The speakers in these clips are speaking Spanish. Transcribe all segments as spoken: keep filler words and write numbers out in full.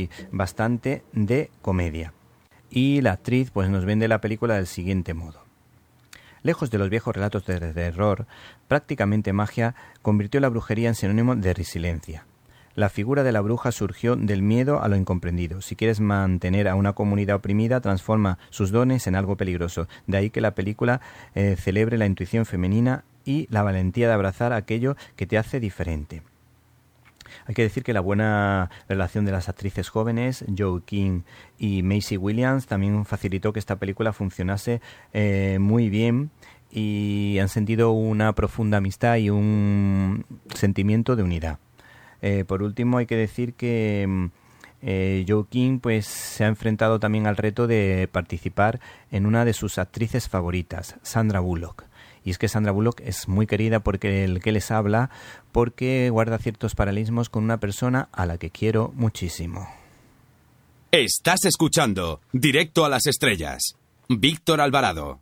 y bastante de comedia. Y la actriz pues nos vende la película del siguiente modo. Lejos de los viejos relatos de terror, prácticamente magia convirtió la brujería en sinónimo de resiliencia. La figura de la bruja surgió del miedo a lo incomprendido. Si quieres mantener a una comunidad oprimida, transforma sus dones en algo peligroso. De ahí que la película eh, celebre la intuición femenina y la valentía de abrazar aquello que te hace diferente. Hay que decir que la buena relación de las actrices jóvenes, Joe King y Maisie Williams, también facilitó que esta película funcionase eh, muy bien y han sentido una profunda amistad y un sentimiento de unidad. Eh, por último, hay que decir que eh, Joe King pues, se ha enfrentado también al reto de participar en una de sus actrices favoritas, Sandra Bullock. Y es que Sandra Bullock es muy querida porque el que les habla, porque guarda ciertos paralelismos con una persona a la que quiero muchísimo. Estás escuchando Directo a las Estrellas. Víctor Alvarado.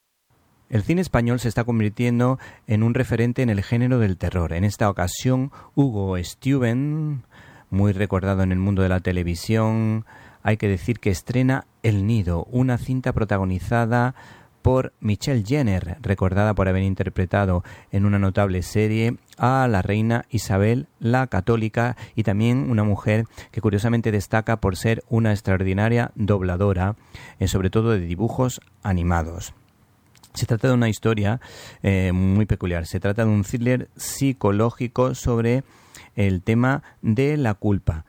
El cine español se está convirtiendo en un referente en el género del terror. En esta ocasión, Hugo Steuben, muy recordado en el mundo de la televisión, hay que decir que estrena El Nido, una cinta protagonizada por Michelle Jenner, recordada por haber interpretado en una notable serie a la reina Isabel la Católica, y también una mujer que curiosamente destaca por ser una extraordinaria dobladora, eh, sobre todo de dibujos animados. Se trata de una historia eh, muy peculiar. Se trata de un thriller psicológico sobre el tema de la culpa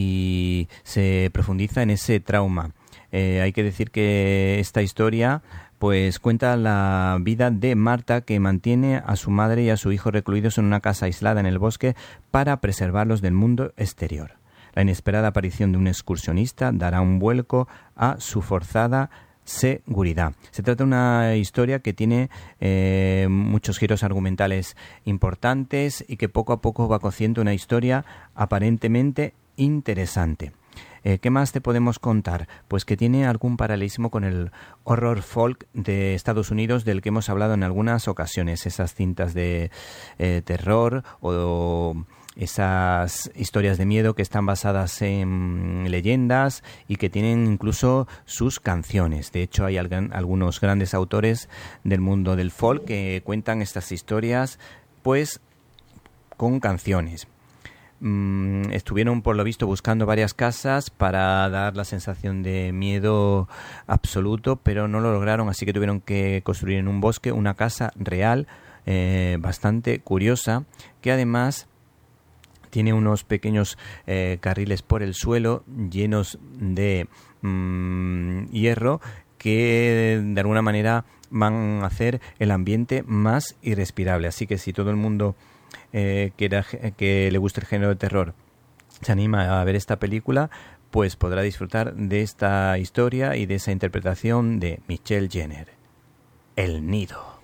y se profundiza en ese trauma. Eh, hay que decir que esta historia pues cuenta la vida de Marta, que mantiene a su madre y a su hijo recluidos en una casa aislada en el bosque para preservarlos del mundo exterior. La inesperada aparición de un excursionista dará un vuelco a su forzada seguridad. Se trata de una historia que tiene eh, muchos giros argumentales importantes y que poco a poco va cociendo una historia aparentemente interesante. Eh, ¿Qué más te podemos contar? Pues que tiene algún paralelismo con el horror folk de Estados Unidos, del que hemos hablado en algunas ocasiones. Esas cintas de eh, terror o esas historias de miedo que están basadas en leyendas y que tienen incluso sus canciones. De hecho, hay alg- algunos grandes autores del mundo del folk que cuentan estas historias pues con canciones. Mm, estuvieron, por lo visto, buscando varias casas para dar la sensación de miedo absoluto, pero no lo lograron, así que tuvieron que construir en un bosque una casa real eh, bastante curiosa, que además tiene unos pequeños eh, carriles por el suelo llenos de mm, hierro que de alguna manera van a hacer el ambiente más irrespirable. Así que si todo el mundo eh, quiera, que le guste el género de terror se anima a ver esta película, pues podrá disfrutar de esta historia y de esa interpretación de Michelle Jenner. El Nido.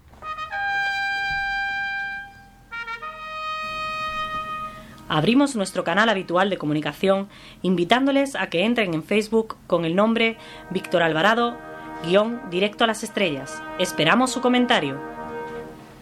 Abrimos nuestro canal habitual de comunicación invitándoles a que entren en Facebook con el nombre Víctor Alvarado, guión Directo a las Estrellas. Esperamos su comentario.